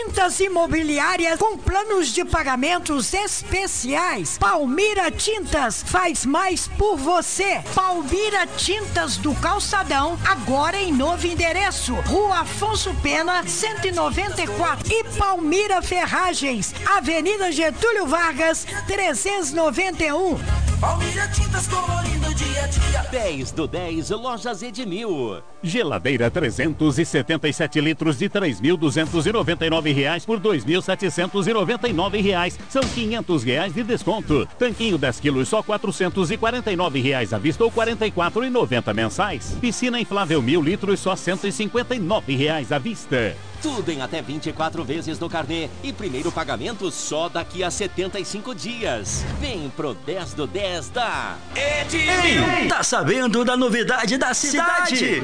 Tintas imobiliárias com planos de pagamentos especiais. Palmira Tintas faz mais por você. Palmira Tintas do Calçadão, agora em novo endereço. Rua Afonso Pena, 194. E Palmira Ferragens, Avenida Getúlio Vargas, 391. Palmira Tintas colorindo dia a dia. 10 do 10, Lojas Edmil. Geladeira 377 litros de R$ 3.299 por R$ 2.799. São R$ 500 de desconto. Tanquinho 10 quilos só R$ 449 à vista ou R$ 44,90 mensais. Piscina inflável 1.000 litros só R$ 159 à vista. Tudo em até 24 vezes no carnê e primeiro pagamento só daqui a 75 dias. Vem pro 10 do 10 da Edmil. Tá sabendo da novidade da cidade?